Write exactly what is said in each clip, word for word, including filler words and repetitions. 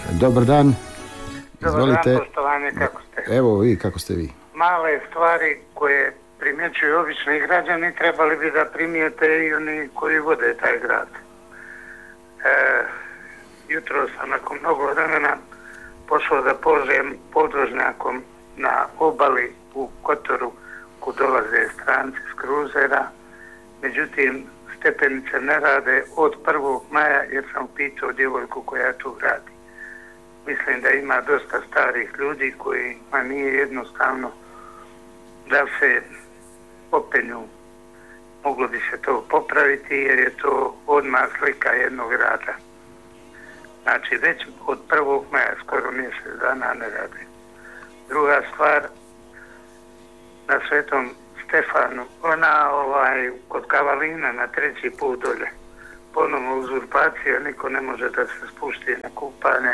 Dobar dan. Izvolite. Dobar dan, poštovanje, kako ste? Evo vi, kako ste vi? Male stvari koje primjećuju obični građani trebali bi da primijete i oni koji vode taj grad. E, jutro sam nakon mnogo vremena pošao da požem podvožnjakom na obali u Kotoru kud dolaze stranci s kruzera. Međutim, stepenice ne rade od prvog maja jer sam pitao djevojku koja tu radi. Mislim da ima dosta starih ljudi kojima nije jednostavno da se popenju. Moglo bi se to popraviti jer je to odmah slika jednog grada. Znači već od prvog maja skoro mjesec dana ne rade. Druga stvar, na Svetom Stefanu, ona ovaj, kod Kavalina na treći put dolje, ponovno uzurpacija, niko ne može da se spušti na kupanje.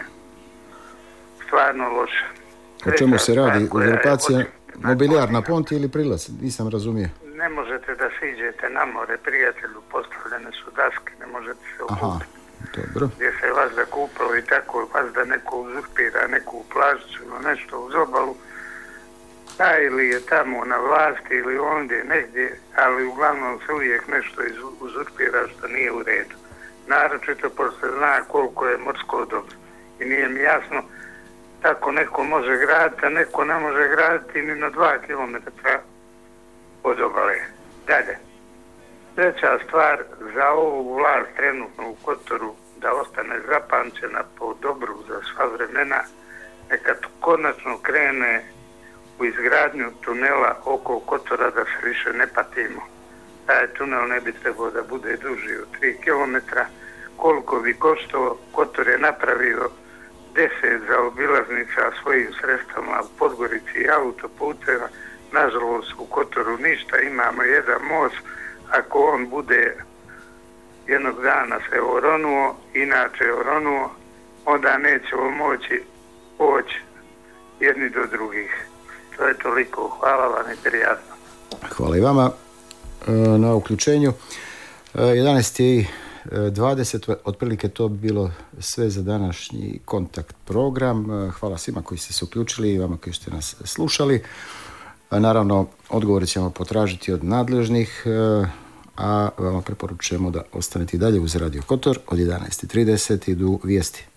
Stvarno loše. O čemu se radi? Uzurpacija mobilijar na ponti ili prilaz? Nisam razumio. Ne možete da siđete na more, prijatelju, postavljene su daske, ne možete se okupiti. Aha, dobro. Gdje se vas da kupalo i tako, vas da neko uzurpira neku plažicu ili nešto uz obalu, da ili je tamo na vlasti ili ondje negdje, ali uglavnom se uvijek nešto uzurpira što nije u redu. Naročito pošto zna koliko je morsko dobro. I nije mi jasno tako neko može graditi, a neko ne može graditi ni na dva kilometra od obale. Dalje. Treća stvar za ovu vlast trenutno u Kotoru da ostane zapamćena po dobru za sva vremena, neka konačno krene u izgradnju tunela oko Kotora da se više ne patimo. Taj tunel ne bi trebao da bude duži od tri kilometra. Koliko bi koštao, Kotor je napravio deset zaobilaznica svojim sredstvama u Podgorici i autoputeva. Nažalost u Kotoru ništa, imamo jedan most, ako on bude jednog dana se oronuo, inače oronuo, onda nećemo moći poći jedni do drugih. To je toliko. Hvala vam i prijatno. Hvala i vama na uključenju. jedanaest i dvadeset, otprilike to bi bilo sve za današnji kontakt program. Hvala svima koji ste se uključili i vama koji ste nas slušali. Naravno, odgovore ćemo potražiti od nadležnih, a vama preporučujemo da ostanete i dalje uz Radio Kotor. Od jedanaest i trideset idu vijesti.